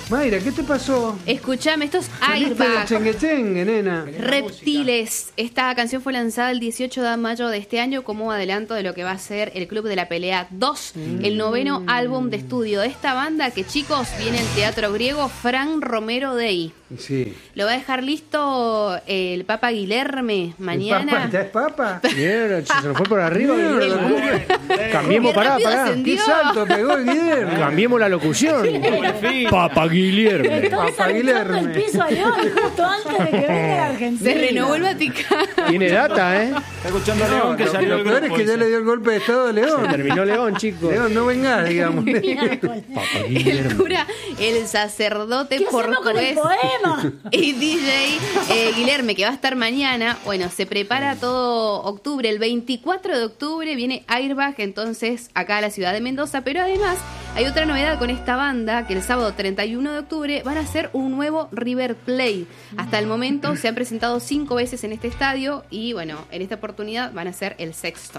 Mayra, ¿qué te pasó? Escuchame, estos Saliste de Airbag. chengue, nena. Reptiles. Esta canción fue lanzada el 18 de mayo de este año como adelanto de lo que va a ser el Club de la Pelea 2, el 9º álbum de estudio de esta banda que, chicos, viene en teatro griego Fran Romero Dei. Sí. Lo va a dejar listo el Papa Guilherme mañana. ¿Papa? ¿Ya es papa? Mierda, se nos fue por arriba. Mierda, ¿cómo que? Cambiemos, Qué rápido pará. ascendió. ¿Qué salto pegó el Guillermo? Cambiemos la locución. Papa Guillermo. Estoy Papá Guilherme. el piso a León justo antes de que venga la Argentina. Se renovó el Vaticano. Tiene data, Está escuchando a León que Lo salió el peor es grupo, que ya dice. le dio el golpe de estado a León. Terminó León, chicos. León, no vengas, digamos. Papa El Guillermo. cura, el sacerdote ¿Qué hacemos con el portugués poema? y DJ Guilherme, que va a estar mañana. Bueno, se prepara todo octubre. El 24 de octubre viene Airbag, entonces, acá a la ciudad de Mendoza. Pero además, hay otra novedad con esta banda, que el sábado 31 de octubre van a hacer un nuevo River Plate. Hasta el momento se han presentado 5 veces en este estadio y, bueno, en esta oportunidad van a ser el 6º.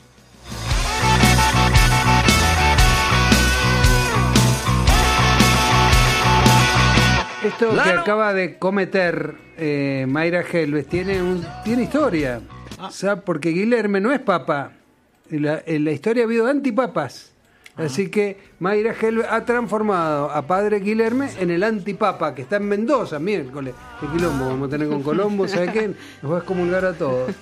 Esto que acaba de cometer Mayra Helves tiene historia. ¿Sabes? Porque Guilherme no es papa. En la historia ha habido antipapas. Así que Mayra Helves ha transformado a padre Guilherme en el antipapa, que está en Mendoza, miércoles. Qué quilombo vamos a tener con Colombo, ¿sabes qué? Nos va a excomulgar a todos.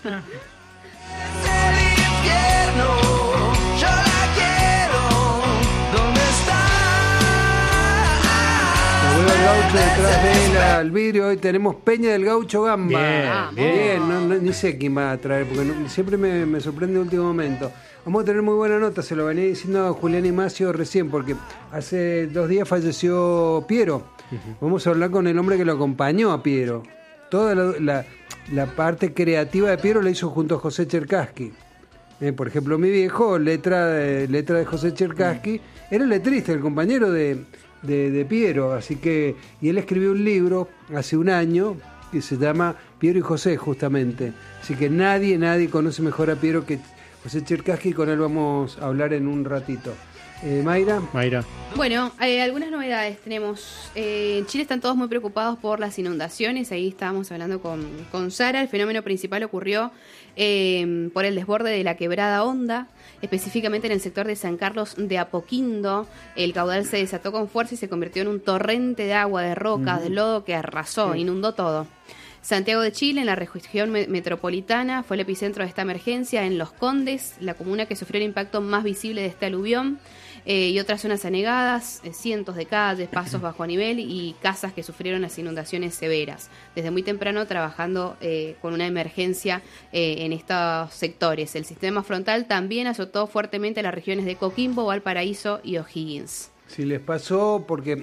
Nos veo el gaucho detrás de él al vidrio. Hoy tenemos Peña del Gaucho Gamba. Bien, Ni sé quién va a traer, porque siempre me sorprende el último momento. Vamos a tener muy buena nota, se lo venía diciendo a Julián Imacio recién, porque hace 2 días falleció Piero. Vamos a hablar con el hombre que lo acompañó a Piero. Toda la parte creativa de Piero la hizo junto a José Cherkassky. Por ejemplo, mi viejo, letra de José Cherkassky, era el letrista, el compañero de Piero. Así que, y él escribió un libro hace un año que se llama Piero y José, justamente. Así que nadie conoce mejor a Piero que José Cherkassky, con él vamos a hablar en un ratito. Mayra. Bueno, algunas novedades tenemos. En Chile están todos muy preocupados por las inundaciones. Ahí estábamos hablando con Sara. El fenómeno principal ocurrió por el desborde de la quebrada Honda, específicamente en el sector de San Carlos de Apoquindo. El caudal se desató con fuerza y se convirtió en un torrente de agua, de rocas, de lodo que arrasó, inundó todo. Santiago de Chile, en la región metropolitana, fue el epicentro de esta emergencia. En Los Condes, la comuna que sufrió el impacto más visible de este aluvión, y otras zonas anegadas, cientos de calles, pasos bajo nivel y casas que sufrieron las inundaciones severas. Desde muy temprano trabajando con una emergencia en estos sectores. El sistema frontal también azotó fuertemente las regiones de Coquimbo, Valparaíso y O'Higgins. Sí, les pasó porque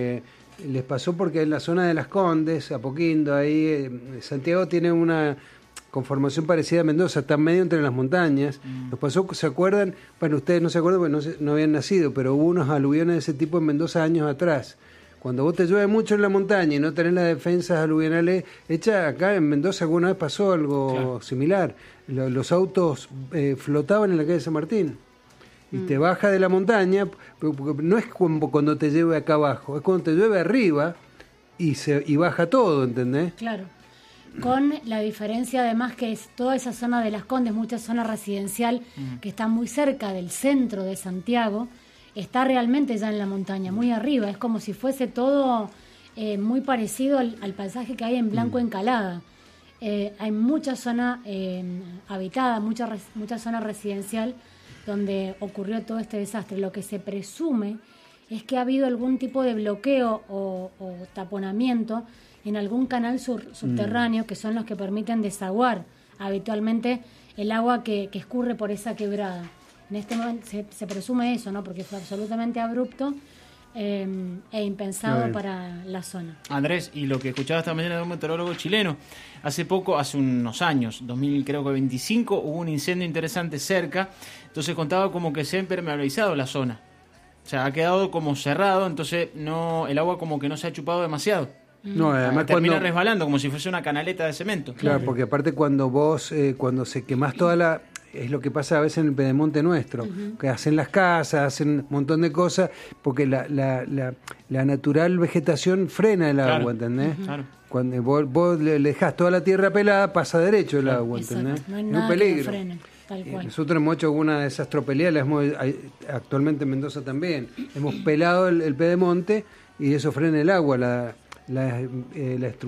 en la zona de Las Condes, Apoquindo, ahí Santiago tiene una conformación parecida a Mendoza, está medio entre las montañas. Nos pasó, ¿se acuerdan? Bueno, ustedes no se acuerdan porque no habían nacido, pero hubo unos aluviones de ese tipo en Mendoza años atrás. Cuando vos te llueve mucho en la montaña y no tenés las defensas aluvionales hechas, acá en Mendoza alguna vez pasó algo similar. Los autos flotaban en la calle San Martín. Y te baja de la montaña, porque no es cuando te llueve acá abajo, es cuando te llueve arriba y baja todo, ¿entendés? Claro. Con la diferencia además que es toda esa zona de Las Condes, mucha zona residencial que está muy cerca del centro de Santiago, está realmente ya en la montaña, muy arriba. Es como si fuese todo muy parecido al paisaje que hay en Blanco Encalada. Hay mucha zona habitada, mucha zona residencial donde ocurrió todo este desastre. Lo que se presume es que ha habido algún tipo de bloqueo o taponamiento en algún canal subterráneo, que son los que permiten desaguar habitualmente el agua que escurre por esa quebrada. En este momento se presume eso, ¿no? Porque fue absolutamente abrupto e impensado para la zona. Andrés, y lo que escuchaba esta mañana de un meteorólogo chileno, hace unos años, 2025, hubo un incendio interesante cerca, entonces contaba como que se ha impermeabilizado la zona. O sea, ha quedado como cerrado, entonces el agua como que no se ha chupado demasiado. No, además termina resbalando como si fuese una canaleta de cemento. Claro, porque aparte cuando se quemás toda es lo que pasa a veces en el pedemonte nuestro, que hacen las casas, hacen un montón de cosas, porque la natural vegetación frena el Claro. agua, ¿entendés? Claro. Cuando vos le dejás toda la tierra pelada, pasa derecho el agua, Exacto, ¿entendés? no hay Es un nada que lo peligro. frene, tal cual. Nosotros hemos hecho alguna de esas tropelías, actualmente en Mendoza también. Hemos pelado el pedemonte y eso frena el agua, la